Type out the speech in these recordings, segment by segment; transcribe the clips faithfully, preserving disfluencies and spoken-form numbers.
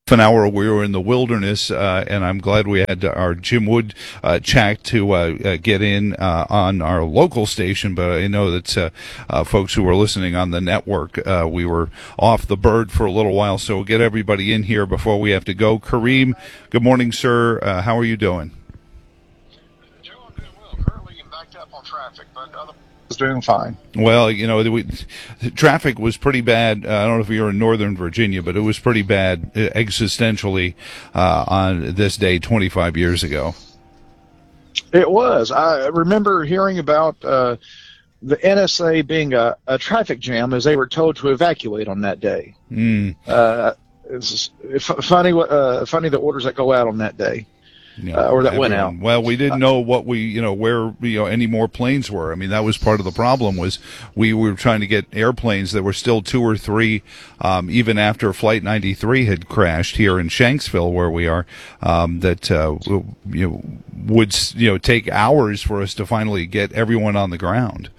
An hour we were in the wilderness, uh, and I'm glad we had our Jim Wood uh, chat to uh, uh, get in uh, on our local station, but I know that uh, uh, folks who were listening on the network, uh, we were off the bird for a little while, so we'll get everybody in here before we have to go. Kareem, good morning, sir. Uh, how are you doing? Joe, I'm doing well. Currently getting backed up on traffic, but other is doing fine. Well, you know, we, traffic was pretty bad. Uh, I don't know if you're in Northern Virginia, but it was pretty bad uh, existentially uh, on this day twenty-five years ago. It was. I remember hearing about uh, the N S A being a, a traffic jam as they were told to evacuate on that day. Mm. Uh, it's f- funny, uh, funny the orders that go out on that day. Yeah, uh, or that everyone, went out. Well, we didn't know what we, you know, where, you know, any more planes were. I mean, that was part of the problem was we were trying to get airplanes that were still two or three, um, even after Flight ninety-three had crashed here in Shanksville, where we are, um, that, uh, you know, would, you know, take hours for us to finally get everyone on the ground.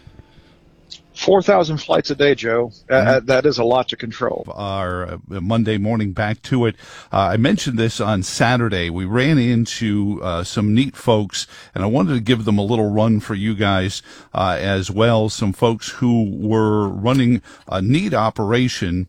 four thousand flights a day, Joe. Uh, that is a lot to control. Our uh, Monday morning back to it. Uh, I mentioned this on Saturday. We ran into uh, some neat folks, and I wanted to give them a little run for you guys uh, as well. Some folks who were running a neat operation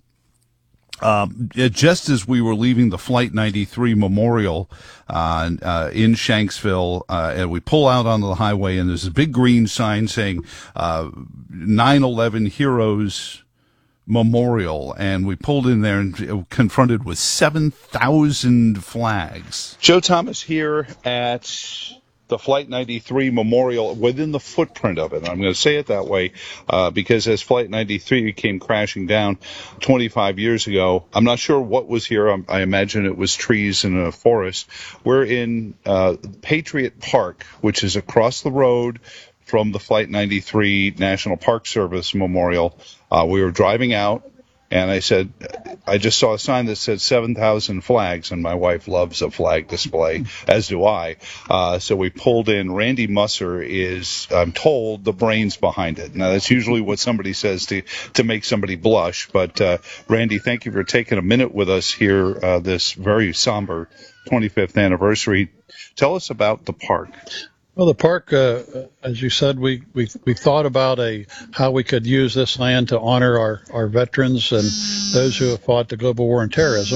Um, just as we were leaving the Flight ninety-three Memorial uh, uh, in Shanksville, uh, and we pull out onto the highway, and there's a big green sign saying uh, nine eleven Heroes Memorial, and we pulled in there and confronted with seven thousand flags. Joe Thomas here at the Flight ninety-three Memorial, within the footprint of it. I'm going to say it that way uh, because as Flight ninety-three came crashing down twenty-five years ago, I'm not sure what was here. I, I imagine it was trees and a forest. We're in uh, Patriot Park, which is across the road from the Flight ninety-three National Park Service Memorial. Uh, we were driving out, and I said, I just saw a sign that said seven thousand flags, and my wife loves a flag display, as do I. Uh, so we pulled in. Randy Musser is, I'm told, the brains behind it. Now, that's usually what somebody says to, to make somebody blush. But, uh, Randy, thank you for taking a minute with us here uh, this very somber twenty-fifth anniversary. Tell us about the park. Well, the park, uh, as you said, we, we we thought about a how we could use this land to honor our, our veterans and those who have fought the global war on terrorism.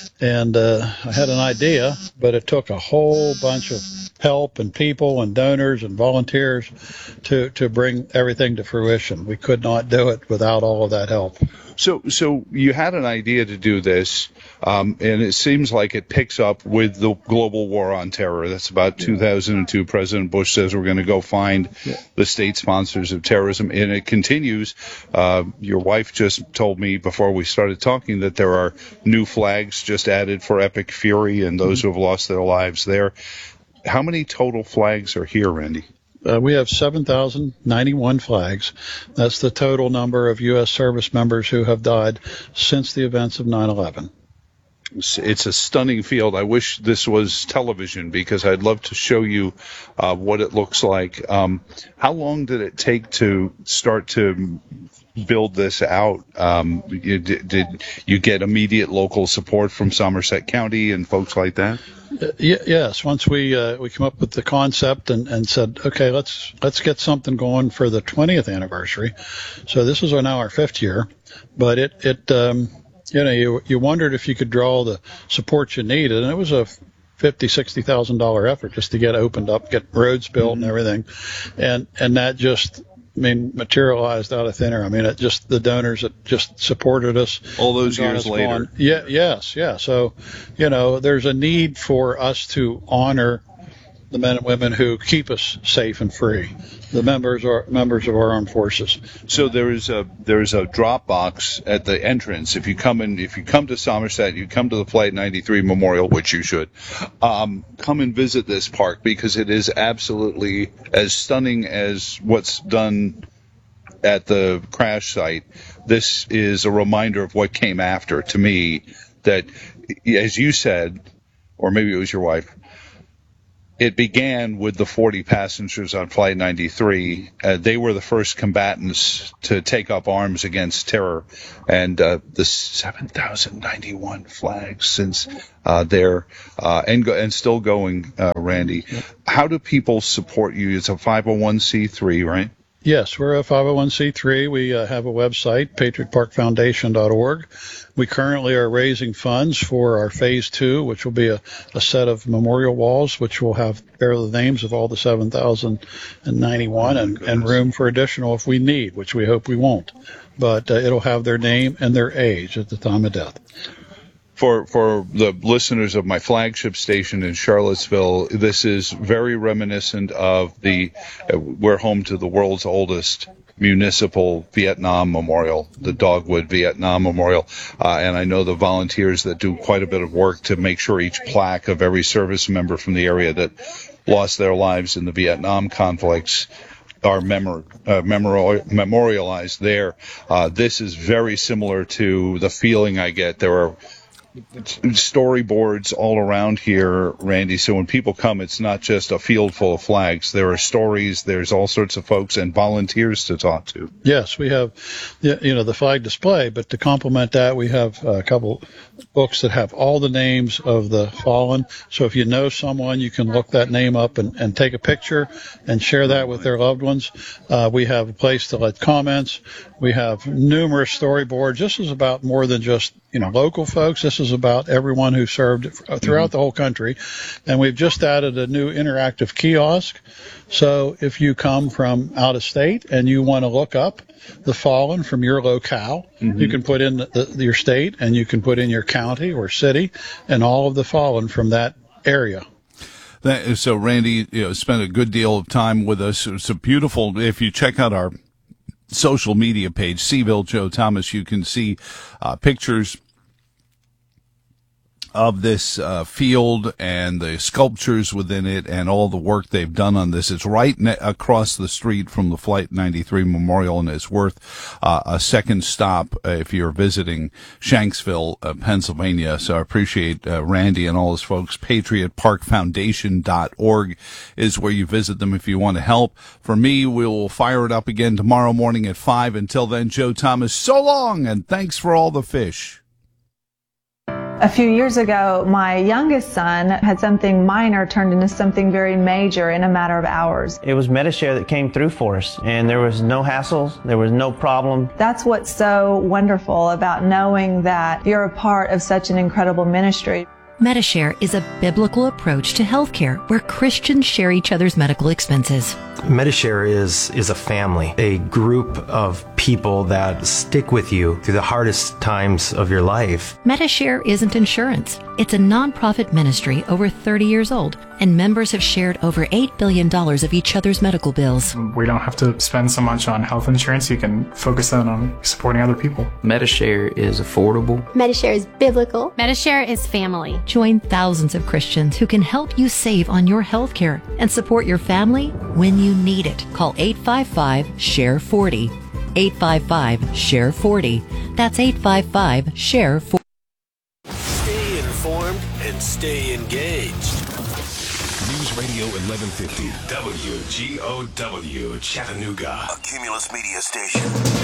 And uh, I had an idea, but it took a whole bunch of help and people and donors and volunteers to, to bring everything to fruition. We could not do it without all of that help. So, so you had an idea to do this, um, and it seems like it picks up with the global war on terror. That's about two thousand two. President Bush says we're going to go find yeah. the state sponsors of terrorism, and it continues. Uh, your wife just told me before we started talking that there are new flags just added for Epic Fury and those mm-hmm. who have lost their lives there. How many total flags are here, Randy? Uh, we have seven thousand ninety-one flags. That's the total number of U S service members who have died since the events of nine eleven. It's a stunning field. I wish this was television because I'd love to show you uh, what it looks like. Um, how long did it take to start to build this out? Um, you, did, did you get immediate local support from Somerset County and folks like that? Uh, yes. Once we uh, we came up with the concept and, and said, okay, let's let's get something going for the twentieth anniversary. So this is now our fifth year, but it it um, you know you you wondered if you could draw the support you needed, and it was a fifty, sixty thousand dollar effort just to get opened up, get roads built, mm-hmm. and everything, and and that just. I mean, materialized out of thin air. I mean, it just the donors that just supported us. All those years later. On. Yeah, yes, yeah. So, you know, there's a need for us to honor the men and women who keep us safe and free, the members are members of our armed forces. So there is a there is a drop box at the entrance. If you come in, if you come to Somerset, you come to the Flight ninety-three Memorial, which you should. Um, come and visit this park because it is absolutely as stunning as what's done at the crash site. This is a reminder of what came after. To me, that as you said, or maybe it was your wife. it began with the forty passengers on Flight ninety-three. Uh, they were the first combatants to take up arms against terror, and uh, the seven thousand ninety-one flags since uh, there, uh, and go, and still going. Uh, Randy, how do people support you? It's a five oh one c three, right? Yes, we're a five oh one c three. We uh, have a website, patriot park foundation dot org. We currently are raising funds for our phase two, which will be a, a set of memorial walls, which will have bear the names of all the seven thousand ninety-one and, and room for additional if we need, which we hope we won't. But uh, it'll have their name and their age at the time of death. For for the listeners of my flagship station in Charlottesville, this is very reminiscent of the, uh, we're home to the world's oldest municipal Vietnam memorial, the Dogwood Vietnam Memorial, uh, and I know the volunteers that do quite a bit of work to make sure each plaque of every service member from the area that lost their lives in the Vietnam conflicts are memor- uh, memorial- memorialized there. Uh, this is very similar to the feeling I get. There are storyboards all around here, Randy, so when people come, it's not just a field full of flags. There are stories, there's all sorts of folks and volunteers to talk to. Yes, we have, you know, the flag display, but to complement that, we have a couple books that have all the names of the fallen. So if you know someone, you can look that name up and, and take a picture and share that with their loved ones. Uh, we have a place to let comments. We have numerous storyboards. This is about more than just, you know, local folks. This is about everyone who served throughout the whole country. And we've just added a new interactive kiosk. So if you come from out of state and you want to look up the fallen from your locale, mm-hmm. you can put in the, your state and you can put in your county or city and all of the fallen from that area. That, so Randy, you know, spent a good deal of time with us. It's a beautiful, if you check out our social media page, Seville Joe Thomas, you can see uh, pictures of this uh, field and the sculptures within it and all the work they've done on this. It's right ne- across the street from the Flight ninety-three Memorial, and it's worth uh, a second stop uh, if you're visiting Shanksville, uh, Pennsylvania. So I appreciate uh, Randy and all his folks. patriot park foundation dot org is where you visit them if you want to help. For me, we'll fire it up again tomorrow morning at five. Until then, Joe Thomas, so long, and thanks for all the fish. A few years ago, my youngest son had something minor turned into something very major in a matter of hours. It was Medi-Share that came through for us, and there was no hassles, there was no problem. That's what's so wonderful about knowing that you're a part of such an incredible ministry. Medi-Share is a biblical approach to healthcare where Christians share each other's medical expenses. Medi-Share is, is a family, a group of people that stick with you through the hardest times of your life. Medi-Share isn't insurance. It's a nonprofit ministry over thirty years old, and members have shared over eight billion dollars of each other's medical bills. We don't have to spend so much on health insurance. You can focus that on supporting other people. Medi-Share is affordable. Medi-Share is biblical. Medi-Share is family. Join thousands of Christians who can help you save on your health care and support your family when you need it. Call eight five five, S H A R E forty. eight five five, S H A R E forty. That's eight five five, S H A R E forty. Stay informed and stay engaged. News Radio eleven fifty, W G O W, Chattanooga. A Cumulus Media Station.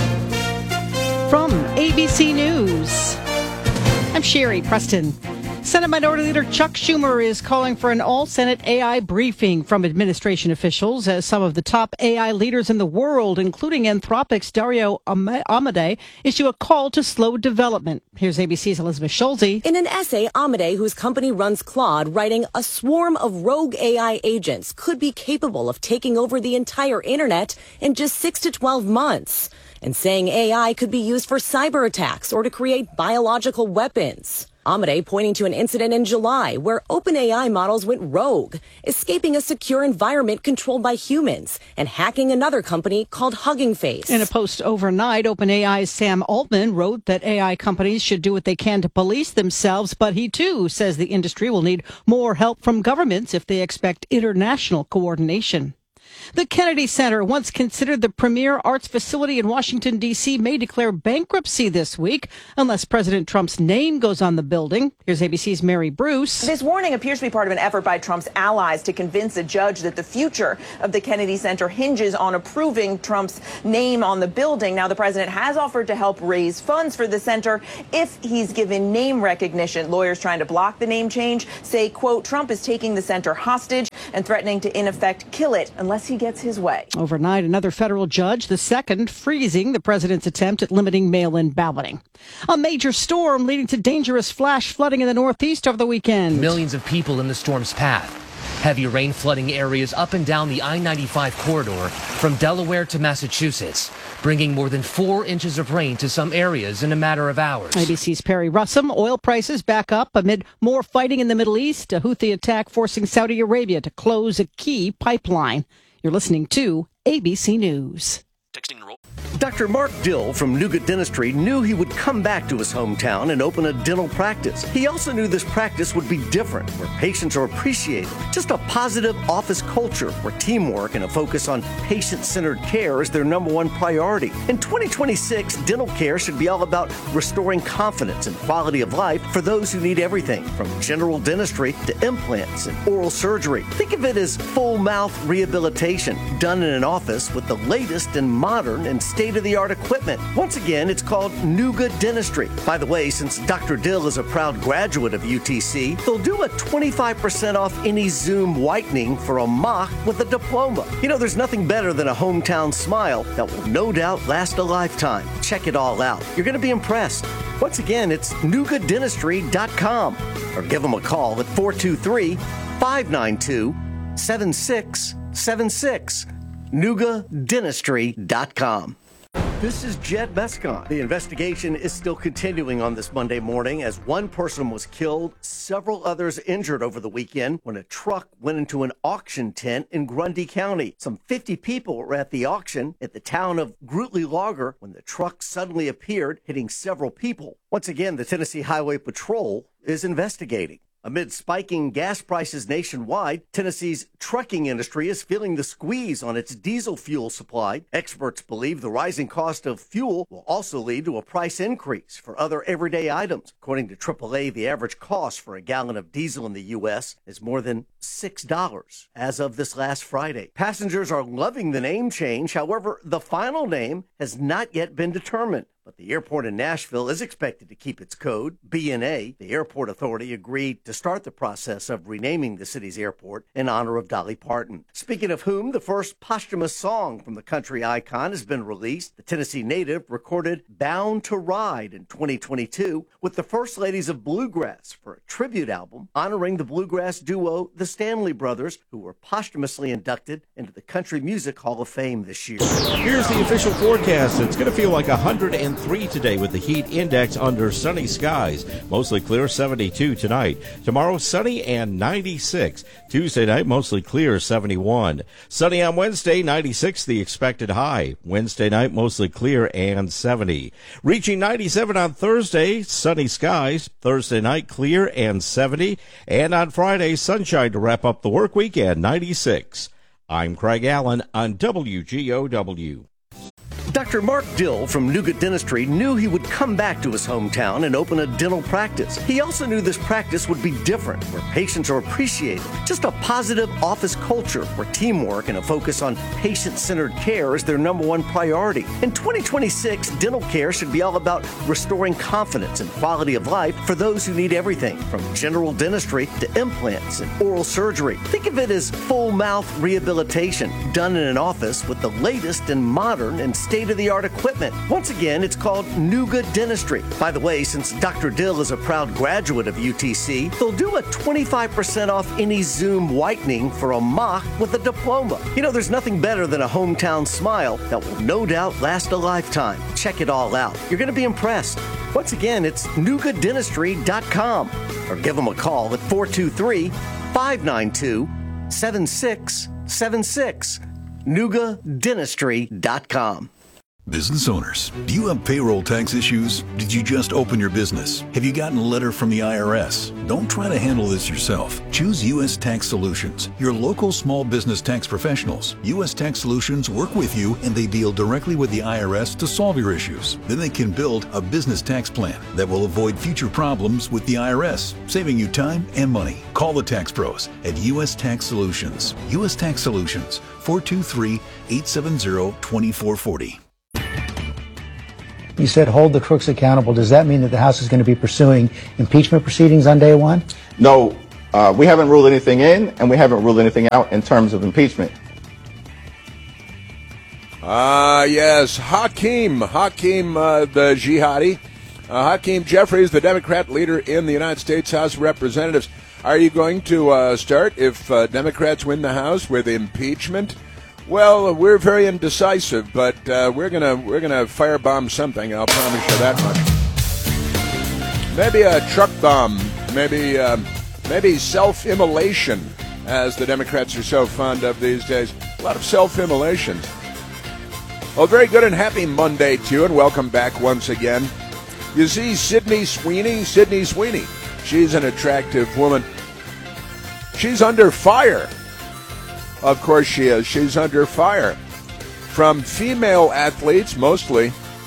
From A B C News, I'm Sherry Preston. Senate Minority Leader Chuck Schumer is calling for an all-Senate A I briefing from administration officials as some of the top A I leaders in the world, including Anthropic's Dario Amodei, issue a call to slow development. Here's A B C's Elizabeth Schulze. In an essay, Amodei, whose company runs Claude, writing, a swarm of rogue A I agents could be capable of taking over the entire internet in just six to twelve months, and saying A I could be used for cyber attacks or to create biological weapons. Amodei pointing to an incident in July where OpenAI models went rogue, escaping a secure environment controlled by humans and hacking another company called Hugging Face. In a post overnight, OpenAI's Sam Altman wrote that A I companies should do what they can to police themselves, but he too says the industry will need more help from governments if they expect international coordination. The Kennedy Center, once considered the premier arts facility in Washington, D C, may declare bankruptcy this week unless President Trump's name goes on the building. Here's A B C's Mary Bruce. This warning appears to be part of an effort by Trump's allies to convince a judge that the future of the Kennedy Center hinges on approving Trump's name on the building. Now, the president has offered to help raise funds for the center if he's given name recognition. Lawyers trying to block the name change say, quote, Trump is taking the center hostage and threatening to, in effect, kill it unless he gets his way. Overnight, another federal judge, the second, freezing the president's attempt at limiting mail-in balloting. A major storm leading to dangerous flash flooding in the Northeast over the weekend. Millions of people in the storm's path. Heavy rain flooding areas up and down the I ninety-five corridor from Delaware to Massachusetts, bringing more than four inches of rain to some areas in a matter of hours. A B C's Perry Russum. Oil prices back up amid more fighting in the Middle East. A Houthi attack forcing Saudi Arabia to close a key pipeline. You're listening to A B C News. Texting and roll. Doctor Mark Dill from Nuga Dentistry knew he would come back to his hometown and open a dental practice. He also knew this practice would be different, where patients are appreciated. Just a positive office culture where teamwork and a focus on patient-centered care is their number one priority. In twenty twenty-six, dental care should be all about restoring confidence and quality of life for those who need everything from general dentistry to implants and oral surgery. Think of it as full mouth rehabilitation done in an office with the latest and modern and state-of-the-art equipment. Once again, it's called Nuga Dentistry. By the way, since Doctor Dill is a proud graduate of U T C, they'll do a twenty-five percent off any Zoom whitening for a mock with a diploma. You know, there's nothing better than a hometown smile that will no doubt last a lifetime. Check it all out. You're going to be impressed. Once again, it's nuga dentistry dot com or give them a call at four two three, five nine two, seven six seven six. nuga dentistry dot com. This is Jed Mescon. The investigation is still continuing on this Monday morning as one person was killed, several others injured over the weekend when a truck went into an auction tent in Grundy County. Some fifty people were at the auction at the town of Grootley Logger when the truck suddenly appeared, hitting several people. Once again, the Tennessee Highway Patrol is investigating. Amid spiking gas prices nationwide, Tennessee's trucking industry is feeling the squeeze on its diesel fuel supply. Experts believe the rising cost of fuel will also lead to a price increase for other everyday items. According to triple A, the average cost for a gallon of diesel in the U S is more than six dollars as of this last Friday. Passengers are loving the name change. However, the final name has not yet been determined. But the airport in Nashville is expected to keep its code, B N A. The airport authority agreed to start the process of renaming the city's airport in honor of Dolly Parton. Speaking of whom, the first posthumous song from the country icon has been released. The Tennessee native recorded Bound to Ride in twenty twenty-two with the First Ladies of Bluegrass for a tribute album honoring the bluegrass duo, the Stanley Brothers, who were posthumously inducted into the Country Music Hall of Fame this year. Here's the official forecast. It's going to feel like one hundred three today with the heat index under sunny skies. Mostly clear, seventy-two tonight. Tomorrow, sunny and ninety-six. Tuesday night, mostly clear, seventy-one. Sunny on Wednesday, ninety-six the expected high. Wednesday night, mostly clear and seventy. Reaching ninety-seven on Thursday, sunny skies. Thursday night, clear and seventy. And on Friday, sunshine to wrap up the work week and ninety-six. I'm Craig Allen on W G O W. Doctor Mark Dill from Nuga Dentistry knew he would come back to his hometown and open a dental practice. He also knew this practice would be different, where patients are appreciated. Just a positive office culture where teamwork and a focus on patient-centered care is their number one priority. In twenty twenty-six, dental care should be all about restoring confidence and quality of life for those who need everything from general dentistry to implants and oral surgery. Think of it as full mouth rehabilitation done in an office with the latest and modern and state-of-the-art equipment. Once again, it's called Nuga Dentistry. By the way, since Doctor Dill is a proud graduate of U T C, they'll do a twenty-five percent off any Zoom whitening for a mock with a diploma. You know, there's nothing better than a hometown smile that will no doubt last a lifetime. Check it all out. You're going to be impressed. Once again, it's nuga dentistry dot com or give them a call at four two three, five nine two, seven six seven six. nuga dentistry dot com. Business owners, do you have payroll tax issues? Did you just open your business? Have you gotten a letter from the I R S? Don't try to handle this yourself. Choose U S Tax Solutions, your local small business tax professionals. U S Tax Solutions work with you and they deal directly with the I R S to solve your issues. Then they can build a business tax plan that will avoid future problems with the I R S, saving you time and money. Call the tax pros at U S Tax Solutions. U S Tax Solutions, four two three, eight seven zero, two four four zero. You said hold the crooks accountable. Does that mean that the House is going to be pursuing impeachment proceedings on day one? No, uh, we haven't ruled anything in, and we haven't ruled anything out in terms of impeachment. Ah, uh, yes, Hakeem, Hakeem uh, the jihadi. Uh, Hakeem Jeffries, the Democrat leader in the United States House of Representatives. Are you going to uh, start, if uh, Democrats win the House, with impeachment? Well, we're very indecisive, but uh, we're gonna we're gonna firebomb something. I'll promise you that much. Maybe a truck bomb. Maybe um, maybe self-immolation, as the Democrats are so fond of these days. A lot of self-immolations. Well, very good and happy Monday to you, and welcome back once again. You see, Sydney Sweeney, Sydney Sweeney. She's an attractive woman. She's under fire. Of course she is. She's under fire from female athletes, mostly,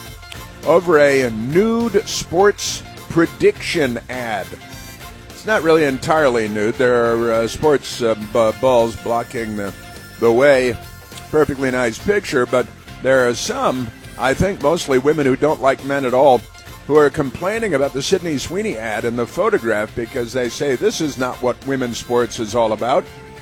over a nude sports prediction ad. It's not really entirely nude. There are uh, sports uh, b- balls blocking the, the way. Perfectly nice picture, but there are some, I think mostly women who don't like men at all, who are complaining about the Sydney Sweeney ad and the photograph because they say this is not what women's sports is all about.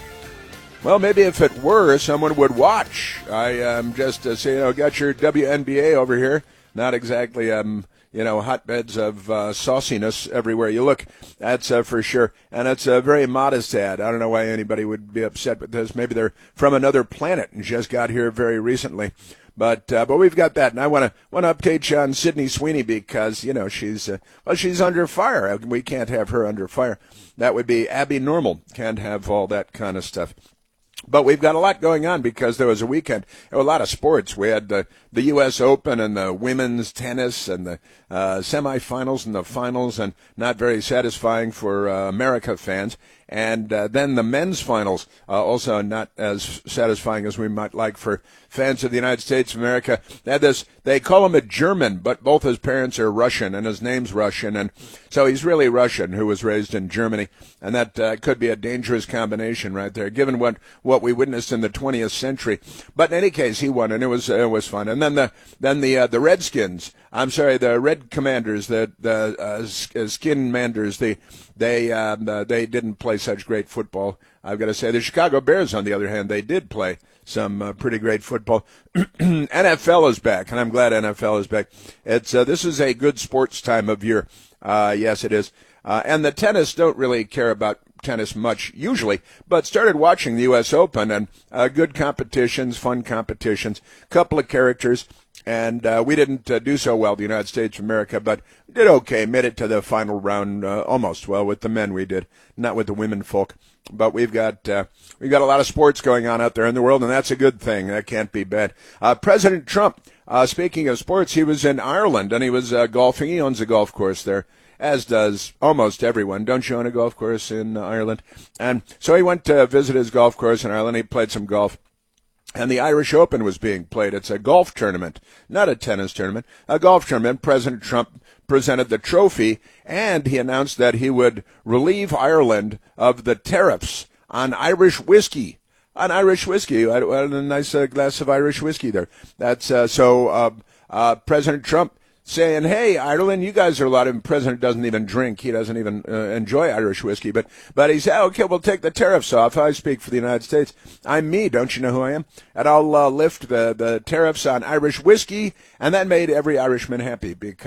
Well, maybe if it were, someone would watch. I um, just uh, say, you know, got your W N B A over here. Not exactly, um, you know, hotbeds of uh, sauciness everywhere you look. That's uh, for sure. And it's a very modest ad. I don't know why anybody would be upset with this. Maybe they're from another planet and just got here very recently. But uh, but we've got that, and I want to want to update you on Sydney Sweeney because you know she's uh, well she's under fire. We can't have her under fire. That would be Abby Normal. Can't have all that kind of stuff. But we've got a lot going on because there was a weekend. There were a lot of sports. We had the, the U S Open and the women's tennis and the uh, semifinals and the finals, and not very satisfying for uh, America fans. And uh, then the men's finals, uh, also not as satisfying as we might like for fans of the United States of America. They had this, they call him a German, but both his parents are Russian, and his name's Russian, and so he's really Russian, who was raised in Germany, and that uh, could be a dangerous combination right there, given what, what we witnessed in the twentieth century. But in any case, he won, and it was it was fun. And then the then the uh, the Redskins, I'm sorry, the Red Commanders, the the uh, Skin Manders, the they um, uh, they didn't play such great football. I've got to say, the Chicago Bears, on the other hand, they did play some uh, pretty great football. N F L is back, and I'm glad N F L is back. It's uh, this is a good sports time of year. Uh, yes, it is. Uh, and the tennis don't really care about tennis much usually, but started watching the U S Open, and uh, good competitions, fun competitions, couple of characters. And uh, we didn't uh, do so well, the United States of America, but did okay, made it to the final round uh, almost. Well, with the men we did, not with the women folk. But we've got uh, we've got a lot of sports going on out there in the world, and that's a good thing. That can't be bad. Uh, President Trump, uh, speaking of sports, he was in Ireland, and he was uh, golfing. He owns a golf course there, as does almost everyone. Don't you own a golf course in uh, Ireland? And so he went to visit his golf course in Ireland. He played some golf. And the Irish Open was being played. It's a golf tournament, not a tennis tournament, a golf tournament. President Trump presented the trophy, and he announced that he would relieve Ireland of the tariffs on Irish whiskey. On Irish whiskey. I had a nice uh, glass of Irish whiskey there. That's uh, so uh, uh, President Trump saying, hey, Ireland, you guys are a lot of, the president doesn't even drink. He doesn't even uh, enjoy Irish whiskey. But but he said, okay, we'll take the tariffs off. I speak for the United States. I'm me. Don't you know who I am? And I'll uh, lift the, the tariffs on Irish whiskey. And that made every Irishman happy because,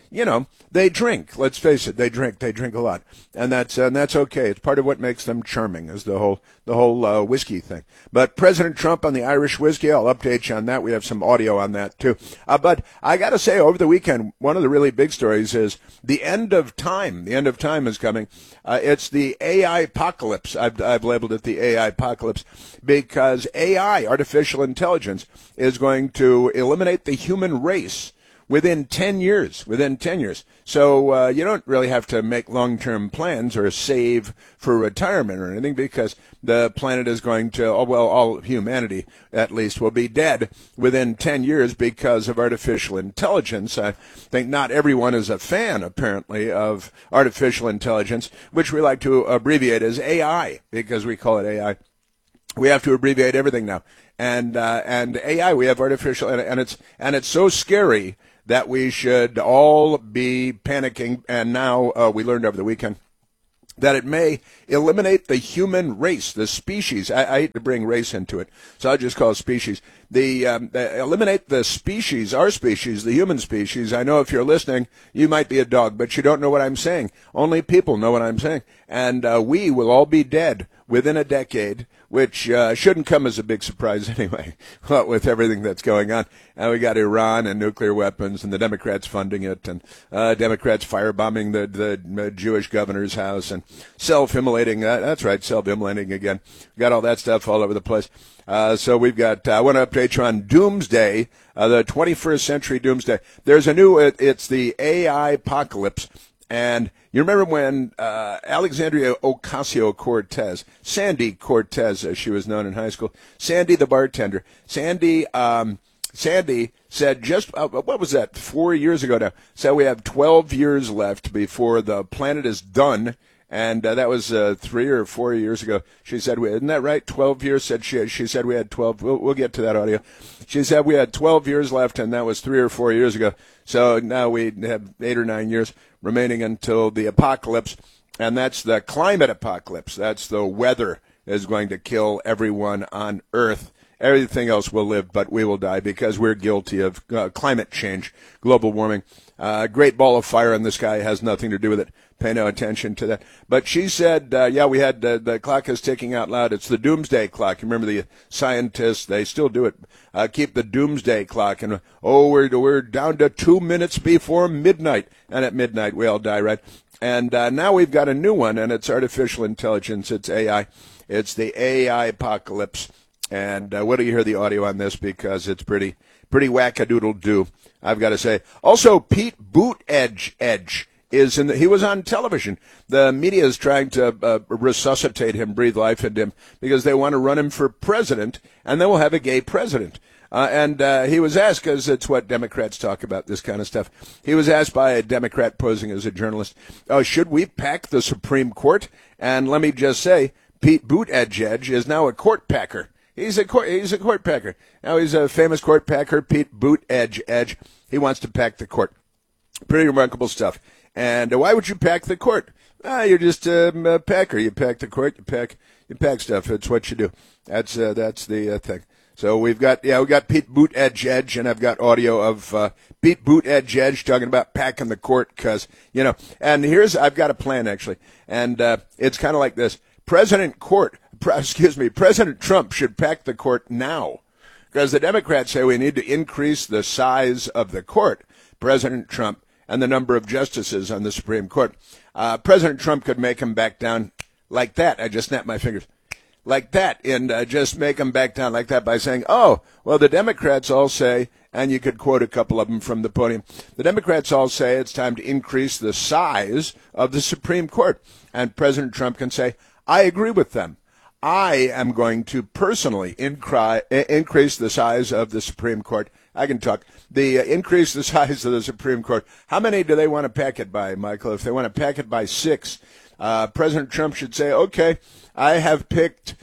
you know, they drink. Let's face it, they drink. They drink a lot, and that's and that's okay. It's part of what makes them charming, is the whole the whole uh, whiskey thing. But President Trump on the Irish whiskey, I'll update you on that. We have some audio on that too. Uh, but I got to say, over the weekend, one of the really big stories is the end of time. The end of time is coming. Uh, it's the A I apocalypse. I've I've labeled it the A I apocalypse because A I, artificial intelligence, is going to eliminate the human race within ten years, within ten years. So uh, you don't really have to make long-term plans or save for retirement or anything, because the planet is going to, oh, well, all humanity at least will be dead within ten years because of artificial intelligence. I think not everyone is a fan, apparently, of artificial intelligence, which we like to abbreviate as A I, because we call it A I. We have to abbreviate everything now. And uh, and A I, we have artificial, and, and it's and it's so scary that we should all be panicking. And now uh, we learned over the weekend that it may eliminate the human race, the species. I, I hate to bring race into it, so I'll just call it species. The, um, the eliminate the species, our species, the human species. I know if you're listening, you might be a dog, but you don't know what I'm saying. Only people know what I'm saying. And uh, we will all be dead within a decade, which uh, shouldn't come as a big surprise anyway, with everything that's going on. And we got Iran and nuclear weapons, and the Democrats funding it, and uh, Democrats firebombing the, the Jewish governor's house, and self-immolating. Uh, that's right, self-immolating again. We got all that stuff all over the place. Uh, so we've got, uh, I want to update you on Doomsday, uh, the twenty-first century Doomsday. There's a new, it, it's the A I apocalypse. And you remember when uh, Alexandria Ocasio-Cortez, Sandy Cortez, as she was known in high school, Sandy the bartender, Sandy um, Sandy said just, uh, what was that, four years ago now, said we have twelve years left before the planet is done. And uh, that was uh, three or four years ago. She said, we, isn't that right? twelve years, said she. She said we had twelve. We'll, we'll get to that audio. She said we had twelve years left, and that was three or four years ago. So now we have eight or nine years remaining until the apocalypse, and that's the climate apocalypse. That's the weather is going to kill everyone on Earth. Everything else will live, but we will die because we're guilty of uh, climate change, global warming. A uh, great ball of fire in the sky has nothing to do with it. Pay no attention to that. But she said, uh, yeah, we had uh, the clock is ticking out loud. It's the doomsday clock. You remember the scientists, they still do it. Uh, keep the doomsday clock. And, oh, we're, we're down to two minutes before midnight. And at midnight, we all die, right? And uh, now we've got a new one, and it's artificial intelligence. It's A I. It's the A I apocalypse. And uh, wait till you hear the audio on this, because it's pretty pretty wackadoodle-doo, I've got to say. Also, Pete Buttigieg Edge is in the, he was on television. The media is trying to uh, resuscitate him, breathe life into him, because they want to run him for president, and then we'll have a gay president. Uh, and uh, he was asked, because it's what Democrats talk about, this kind of stuff. He was asked by a Democrat posing as a journalist, oh, should we pack the Supreme Court? And let me just say, Pete Buttigieg is now a court packer. He's a court, he's a court packer. Now he's a famous court packer, Pete Buttigieg. He wants to pack the court. Pretty remarkable stuff. And uh, why would you pack the court? Ah, you're just um, a packer. You pack the court. You pack you pack stuff. It's what you do. That's uh, that's the uh, thing. So we've got yeah we got Pete Buttigieg, and I've got audio of uh, Pete Buttigieg talking about packing the court, because you know. And here's I've got a plan actually, and uh, it's kind of like this. President Court. Excuse me, President Trump should pack the court now, because the Democrats say we need to increase the size of the court, President Trump, and the number of justices on the Supreme Court. Uh, President Trump could make them back down like that. I just snapped my fingers. Like that, and uh, just make them back down like that by saying, oh, well, the Democrats all say, and you could quote a couple of them from the podium, the Democrats all say it's time to increase the size of the Supreme Court. And President Trump can say, I agree with them. I am going to personally incri- increase the size of the Supreme Court. I can talk. The uh, increase the size of the Supreme Court. How many do they want to pack it by, Michael? If they want to pack it by six, uh, President Trump should say, okay, I have picked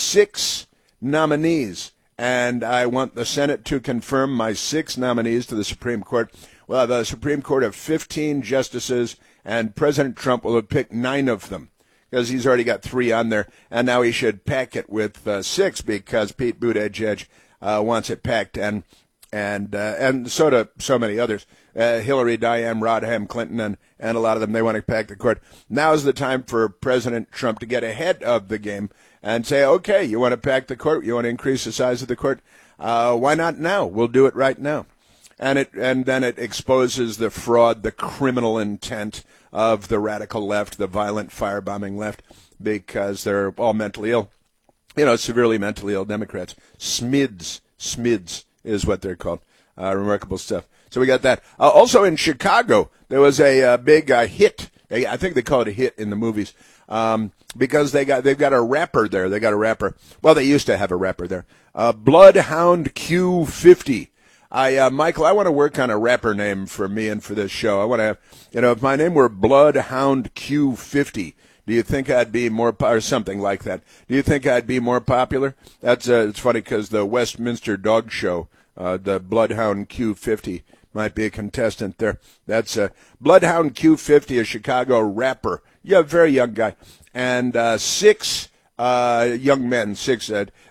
six nominees, and I want the Senate to confirm my six nominees to the Supreme Court. We'll have a Supreme Court of fifteen justices, and President Trump will have picked nine of them, because he's already got three on there, and now he should pack it with uh, six, because Pete Buttigieg uh, wants it packed, and and uh, and so do so many others. Uh, Hillary, Diane, Rodham, Clinton, and, and a lot of them, they want to pack the court. Now's the time for President Trump to get ahead of the game and say, okay, you want to pack the court? You want to increase the size of the court? Uh, why not now? We'll do it right now. And it and then it exposes the fraud, the criminal intent of the radical left, the violent firebombing left, because they're all mentally ill. You know, severely mentally ill Democrats. SMIDs. SMIDs is what they're called. Uh, remarkable stuff. So we got that. Uh, also in Chicago, there was a uh, big uh, hit. I think they call it a hit in the movies um, because they got they've got a rapper there. They got a rapper. Well, they used to have a rapper there. Uh, Bloodhound Q fifty. I, uh, Michael, I want to work on a rapper name for me and for this show. I want to have, you know, if my name were Bloodhound Q fifty, do you think I'd be more, po- or something like that? Do you think I'd be more popular? That's, uh, it's funny because the Westminster Dog Show, uh, the Bloodhound Q fifty might be a contestant there. That's, uh, Bloodhound Q fifty, a Chicago rapper. Yeah, very young guy. And, uh, six, uh, young men, six, uh,